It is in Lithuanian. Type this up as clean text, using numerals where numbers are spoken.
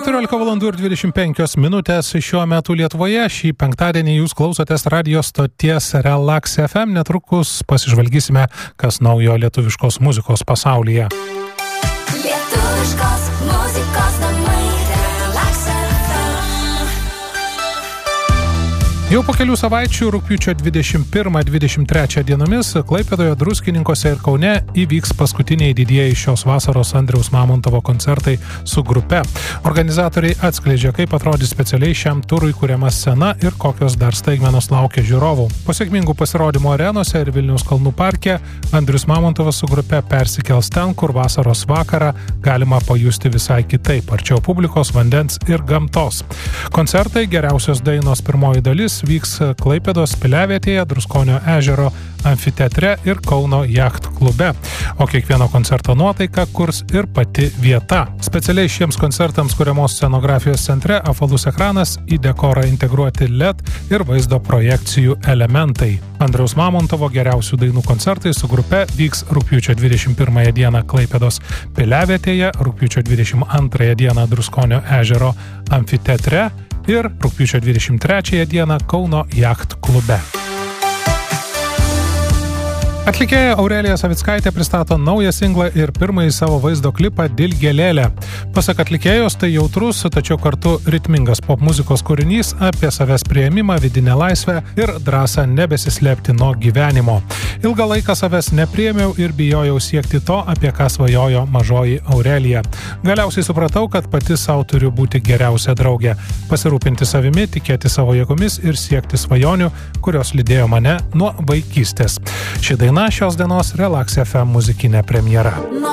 14:25 šiuo metu Lietuvoje. Šį penktadienį jūs klausotės radio stoties Relax FM. Netrukus pasižvalgysime, kas naujo lietuviškos muzikos pasaulyje. Lietuviškos muzikos namai Relax FM. Jau po kelių savaičių rugpjūčio 21-23 dienomis Klaipėdoje, Druskininkuose ir Kaune įvyks paskutiniai didieji šios vasaros Andriaus Mamontovo koncertai su grupe. Organizatoriai atskleidžia, kaip atrodys specialiai šiam turui kuriama scena ir kokios dar staigmenos laukia žiūrovų. Po sėkmingų pasirodymų arenose ir Vilniaus kalnų parke Andrius Mamontovas su grupe persikels ten, kur vasaros vakarą galima pajusti visai kitaip, arčiau publikos, vandens ir gamtos. Koncertai Geriausios dainos pirmoji dalis vyks Klaipėdos Piliavietėje, Druskonio ežero amfiteatre ir Kauno jacht klube. O kiekvieno koncerto nuotaiką kurs ir pati vieta. Specialiai šiems koncertams kuriamos scenografijos centre apvalus ekranas, į dekorą integruoti LED ir vaizdo projekcijų elementai. Andriaus Mamontovo Geriausių dainų koncertai su grupe vyks rugpjūčio 21 dieną Klaipėdos Piliavietėje, rugpjūčio 22 dieną Druskonio ežero amfiteatre ir rugpjūčio 23 dieną Kauno jacht klube. Atlikėja Aurelija Savickaitė pristato naują singlą ir pirmąjį savo vaizdo klipą Dilgėlėlė. Pasak atlikėjos, tai jautrus, tačiau kartu ritmingas popmuzikos kūrinys apie savęs priėmimą, vidinę laisvę ir drąsą nebesislėpti nuo gyvenimo. Ilgą laiką savęs nepriėmiau ir bijojau siekti to, apie ką svajojo mažoji Aurelija. Galiausiai supratau, kad pati savo turiu būti geriausia draugė. Pasirūpinti savimi, tikėti savo jėgomis ir siekti svajonių, kurios lydėjo mane nuo vaikystės. Ši daina šios dienos Relax FM muzikinė premjera.